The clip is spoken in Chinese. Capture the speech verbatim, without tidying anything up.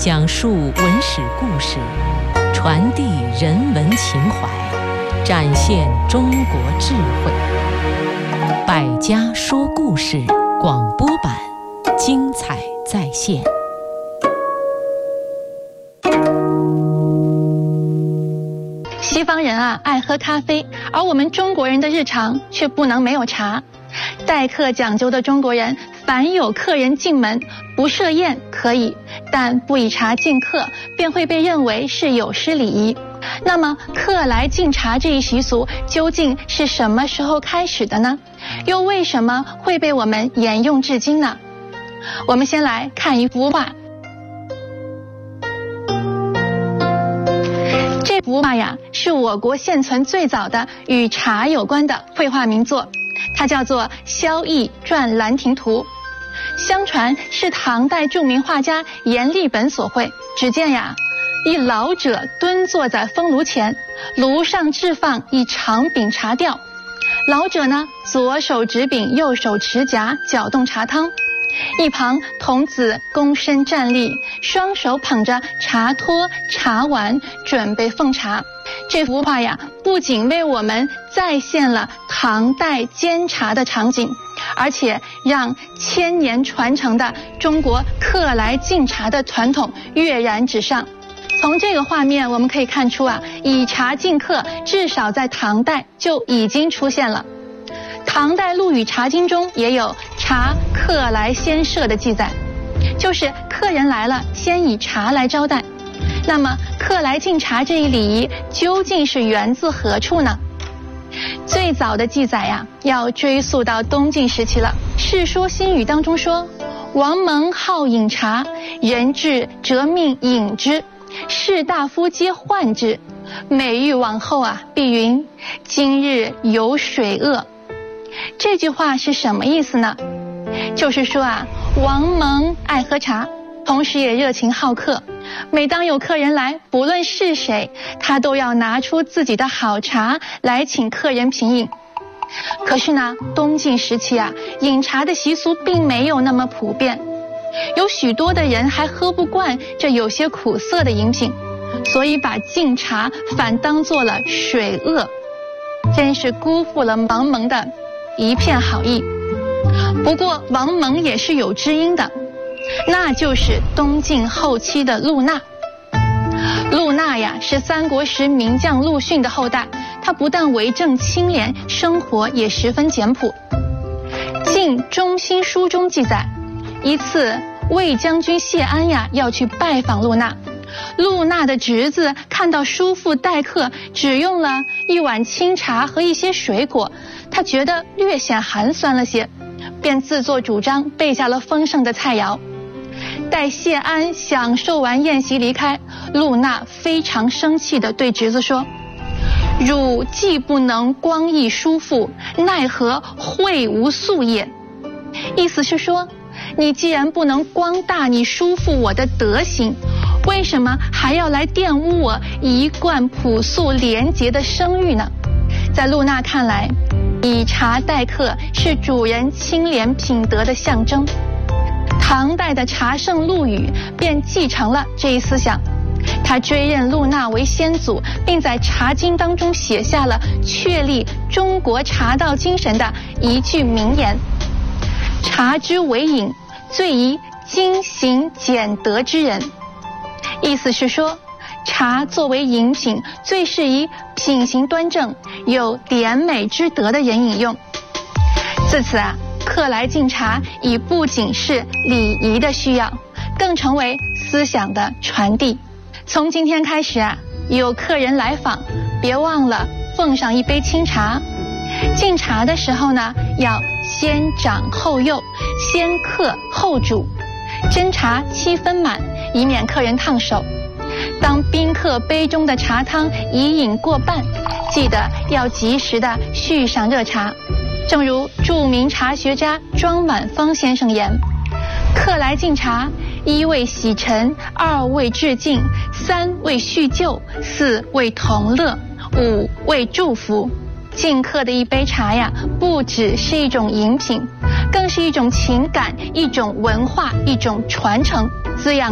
讲述文史故事，传递人文情怀，展现中国智慧。百家说故事广播版，精彩再现。 西方人啊爱喝咖啡，而我们中国人的日常却不能没有茶。待客讲究的中国人，凡有客人进门，不设宴可以，但不以茶敬客，便会被认为是有失礼仪。那么客来敬茶这一习俗究竟是什么时候开始的呢？又为什么会被我们沿用至今呢？我们先来看一幅画。这幅画呀，是我国现存最早的与茶有关的绘画名作，它叫做《萧绎传兰亭图》。相传是唐代著名画家阎立本所绘。只见呀，一老者蹲坐在风炉前，炉上置放一长柄茶吊。老者呢，左手执柄，右手持夹，搅动茶汤。一旁童子躬身站立，双手捧着茶托、茶碗，准备奉茶。这幅画呀，不仅为我们再现了唐代煎茶的场景，而且让千年传承的中国客来敬茶的传统跃然纸上。从这个画面我们可以看出啊，以茶敬客至少在唐代就已经出现了。唐代陆羽茶经中也有茶客来先设的记载，就是客人来了，先以茶来招待。那么客来敬茶这一礼仪究竟是源自何处呢？最早的记载呀，要追溯到东晋时期了。《世说新语》当中说，王蒙好饮茶，人至则命饮之，士大夫皆患之。每欲往后啊，必云：今日有水恶。这句话是什么意思呢？就是说啊，王蒙爱喝茶，同时也热情好客。每当有客人来，不论是谁，他都要拿出自己的好茶来请客人品饮。可是呢，东晋时期啊，饮茶的习俗并没有那么普遍，有许多的人还喝不惯这有些苦涩的饮品，所以把敬茶反当做了水恶，真是辜负了王蒙的一片好意。不过王蒙也是有知音的，那就是东晋后期的陆衲。陆衲呀，是三国时名将陆逊的后代，他不但为政清廉，生活也十分简朴。《晋中兴书》中记载，一次魏将军谢安呀要去拜访陆衲，陆衲的侄子看到叔父待客只用了一碗清茶和一些水果，他觉得略显寒酸了些，便自作主张备下了丰盛的菜肴。待谢安享受完宴席离开，陆衲非常生气地对侄子说：汝既不能光益叔父，奈何惠无素也？意思是说，你既然不能光大你叔父我的德行，为什么还要来玷污我一贯朴素廉洁的声誉呢？在陆衲看来，以茶待客是主人清廉品德的象征。唐代的茶圣陆羽便继承了这一思想，他追认陆衲为先祖，并在《茶经》当中写下了确立中国茶道精神的一句名言：茶之为饮，最宜精行俭德之人。意思是说，茶作为饮品，最适宜品行端正、有廉美之德的人饮用。自此啊，客来敬茶已不仅是礼仪的需要，更成为思想的传递。从今天开始啊，有客人来访，别忘了奉上一杯清茶。敬茶的时候呢，要先长后幼，先客后煮，斟茶七分满，以免客人烫手。当宾客杯中的茶汤已饮过半，记得要及时的续上热茶。正如著名茶学家庄满芳先生言：客来敬茶，一为洗尘，二为致敬，三为叙旧，四为同乐，五为祝福。敬客的一杯茶呀，不只是一种饮品，更是一种情感，一种文化，一种传承，滋养